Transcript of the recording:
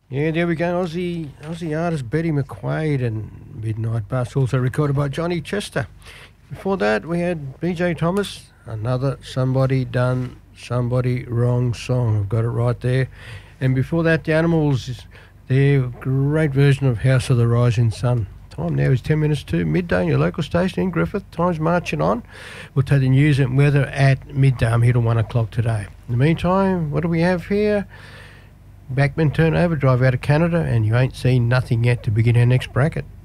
Yeah, there we go. Aussie artist Betty McQuaid and Midnight Bus, also recorded by Johnny Chester. Before that, we had BJ Thomas, another Somebody Done Somebody Wrong song. I've got it right there. And before that, the Animals, their great version of House of the Rising Sun. Time now is 10 minutes to midday in your local station in Griffith. Time's marching on. We'll take the news and weather at midday. I'm here till 1 o'clock today. In the meantime, what do we have here? Backman turnover, drive out of Canada, and you ain't seen nothing yet to begin our next bracket.